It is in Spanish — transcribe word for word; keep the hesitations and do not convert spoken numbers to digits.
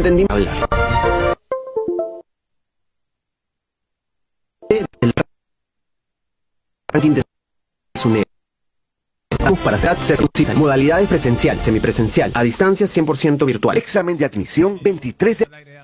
entendí hablar. El ranking de SUNED. Para hacer acceso, modalidades presencial, semipresencial, a distancia cien por ciento virtual. Examen de admisión veintitrés de...